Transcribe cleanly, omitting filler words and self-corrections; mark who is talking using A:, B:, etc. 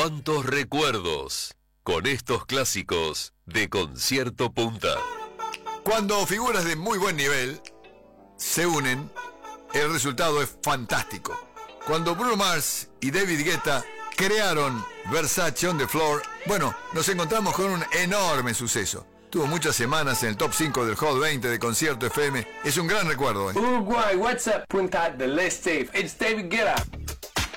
A: Cuántos recuerdos con estos clásicos de Concierto Punta.
B: Cuando figuras de muy buen nivel se unen, el resultado es fantástico. Cuando Bruno Mars y David Guetta crearon Versace on the Floor, bueno, nos encontramos con un enorme suceso. Tuvo muchas semanas en el top 5 del Hot 20 de Concierto FM. Es un gran recuerdo.
C: Uruguay, what's up? Punta del Este. It's David Guetta.